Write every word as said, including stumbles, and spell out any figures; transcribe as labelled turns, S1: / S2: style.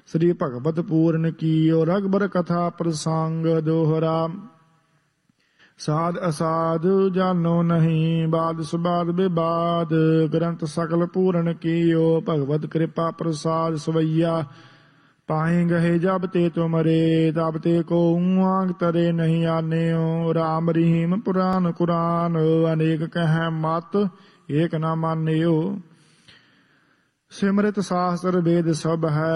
S1: श्री भगवत पूर्ण कीयो रघुबर कथा प्रसंग दोहरा। साध असाध जानो नहीं बाद सुबाद विवाद ग्रंथ सकल पूर्ण कीयो भगवत कृपा प्रसाद सवैया। पाए गहे जब ते तुमरे तब ते को आंग तरे नहीं आन्यो। राम रहीम पुराण कुरान अनेक कह मत एक न मान्यो। सिमरत शास्त्र वेद सब है